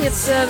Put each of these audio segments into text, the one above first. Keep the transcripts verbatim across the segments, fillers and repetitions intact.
heter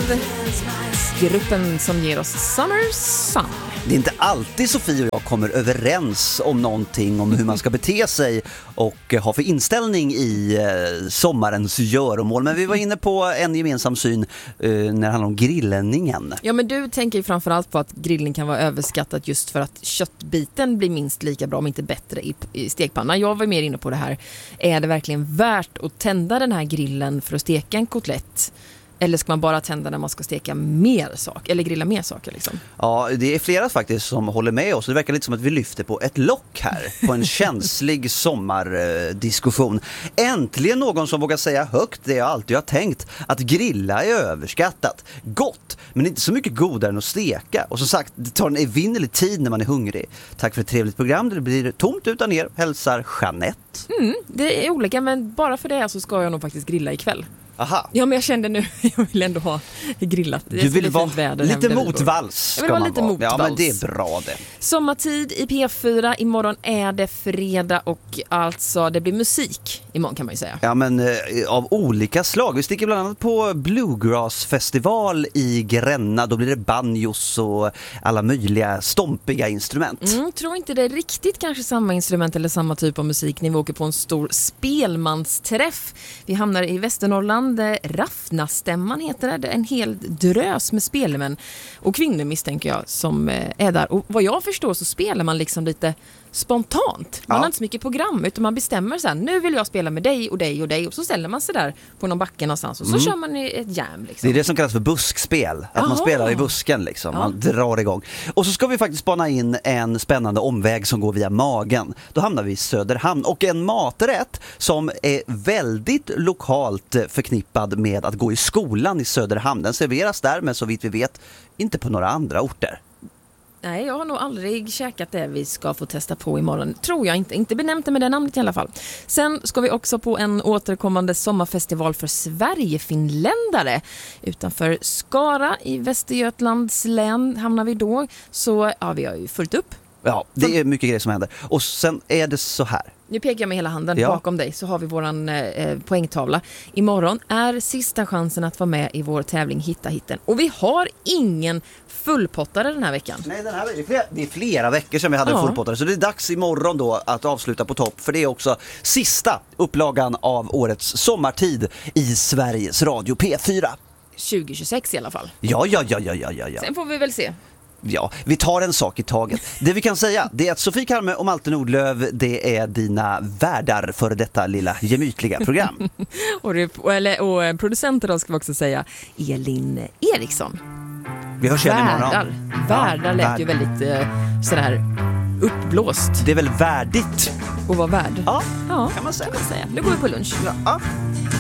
gruppen som ger oss Summer Sun. Det är inte alltid Sofie och jag kommer överens om någonting om hur man ska bete sig och ha för inställning i eh, sommarens göromål. Men vi var inne på en gemensam syn eh, när det handlar om grillningen. Ja, men du tänker ju framförallt på att grillen kan vara överskattat just för att köttbiten blir minst lika bra, om inte bättre, i, i stekpannan. Jag var mer inne på det här. Är det verkligen värt att tända den här grillen för att steka en kotlett? Eller ska man bara tända när man ska steka mer sak eller grilla mer saker liksom? Ja, det är flera faktiskt som håller med oss. Det verkar lite som att vi lyfter på ett lock här på en känslig sommardiskussion. Äntligen någon som vågar säga högt det jag alltid har tänkt, att grilla är överskattat. Gott, men inte så mycket godare än att steka. Och som sagt, det tar en evinnerlig tid när man är hungrig. Tack för ett trevligt program. Det blir tomt utan er. Hälsar Jeanette. Mm, det är olika, men bara för det så ska jag nog faktiskt grilla ikväll. Aha. Ja, men jag kände nu, jag vill ändå ha grillat. Det du vill vara väder lite motvalls. Jag vill vara lite motvalls. Ja, men det är bra det. Sommartid i P fyra. Imorgon är det fredag och alltså det blir musik imorgon kan man ju säga. Ja, men eh, av olika slag. Vi sticker bland annat på Bluegrass-festival i Gränna. Då blir det banjos och alla möjliga stompiga instrument. Mm, tror inte det är riktigt kanske samma instrument eller samma typ av musik när vi åker på en stor spelmansträff. Vi hamnar i Västernorrland. Raffnastämman heter det. Det är en hel drös med spelmän och kvinnor misstänker jag som är där. Och vad jag förstår så spelar man liksom lite spontant. Man ja. har inte så mycket program utan man bestämmer så här, nu vill jag spela med dig och dig och dig och så ställer man sig där på någon backe någonstans och så mm. kör man ett jam liksom. Det är det som kallas för buskspel. Att Aha. man spelar i busken liksom. Man ja. drar igång. Och så ska vi faktiskt spana in en spännande omväg som går via magen. Då hamnar vi i Söderhamn och en maträtt som är väldigt lokalt förknippad med att gå i skolan i Söderhamn. Den serveras där, men så vitt vi vet inte på några andra orter. Nej, jag har nog aldrig käkat det vi ska få testa på imorgon. Tror jag inte. Inte benämnt det med det namnet i alla fall. Sen ska vi också på en återkommande sommarfestival för Sverigefinländare. Utanför Skara i Västergötlands län hamnar vi då. Så ja, vi har ju fullt upp. Ja, det är mycket grejer som händer. Och sen är det så här. Nu pekar jag med hela handen ja. bakom dig så har vi våran eh, poängtavla. Imorgon är sista chansen att vara med i vår tävling Hitta hitten. Och vi har ingen fullpottare den här veckan. Nej, den här, det, är flera, det är flera veckor sedan vi hade ja. en fullpottare. Så det är dags imorgon då att avsluta på topp. För det är också sista upplagan av årets sommartid i Sveriges Radio P fyra. tjugo tjugosex i alla fall. Ja, ja, ja, ja, ja, ja. Sen får vi väl se. Ja, vi tar en sak i taget. Det vi kan säga, det är att Sofie Kalme och Malte Nordlöv, det är dina värdar för detta lilla gemytliga program. och, det, och, eller, och producenter då ska vi också säga Elin Eriksson. Vi hörs igen imorgon. Värdar, värdar lät värd. ju väldigt eh, sådär uppblåst. Det är väl värdigt att vara värd? Ja, ja, kan man säga. Kan man säga. Nu går vi på lunch. Ja.